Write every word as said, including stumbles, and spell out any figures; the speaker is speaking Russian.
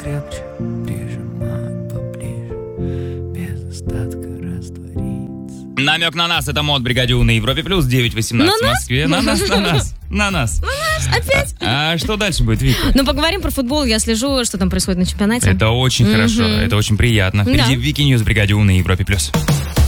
крепче прижимать поближе, без остатка раствориться. Намек на нас, это мод «Бригадю» на Европе Плюс, девять восемнадцать в Москве. На нас, на нас, на нас. На нас, опять. А что дальше будет, Вика? Ну, поговорим про футбол, я слежу, что там происходит на чемпионате. Это очень хорошо, это очень приятно. Впереди Да. Вики Ньюс «Бригадю» на Европе Плюс.